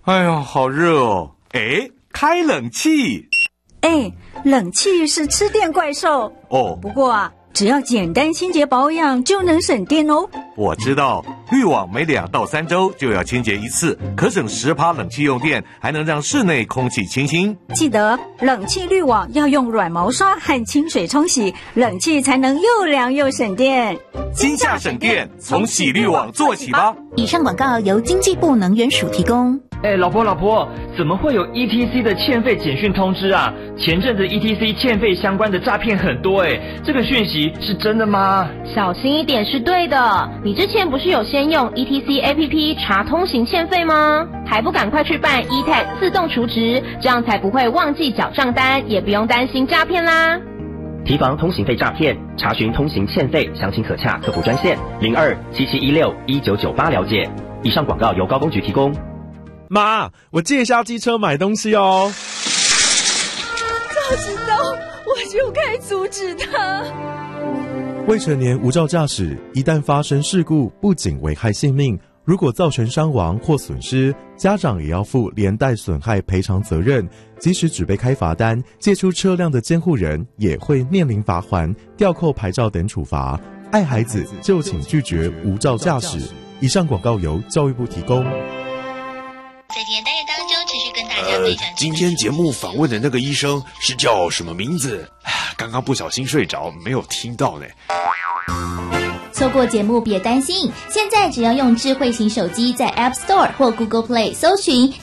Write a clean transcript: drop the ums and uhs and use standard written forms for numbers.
哎呀，好热哦！哎，开冷气。 哎，冷气是吃电怪兽哦。 不过啊，只要简单清洁保养就能省电哦。 我知道，滤网每2到3周就要清洁一次，可省10%冷气用电，还能让室内空气清新。 记得冷气滤网要用软毛刷和清水冲洗，冷气才能又凉又省电。 今夏省电，从洗滤网做起吧。 以上广告由经济部能源署提供。 老婆，怎么会有 ETC 的欠费简讯通知啊？前阵子 ETC 欠费相关的诈骗很多这个讯息是真的吗？ 小心一点是对的。你之前不是有先用 ETC APP 查通行欠费吗？还不赶快去办 eTag 自动储值，这样才不会忘记缴账单，也不用担心诈骗啦。 提防通行费诈骗，查询通行欠费，详情可洽客服专线0277161998了解。以上广告由高工局提供。 妈，我借一下机车买东西哦。 早知道我就该阻止他。 未成年无照驾驶，一旦发生事故，不仅危害性命，如果造成伤亡或损失，家长也要负连带损害赔偿责任。即使只被开罚单，借出车辆的监护人也会面临罚锾、吊扣牌照等处罚。爱孩子就请拒绝无照驾驶。以上广告由教育部提供。 在今天单元当中，持续跟大家分享。 今天节目访问的那个医生是叫什么名字？刚刚不小心睡着，没有听到呢。 错过节目别担心，现在只要用智慧型手机在 App Store 或 Google Play 搜寻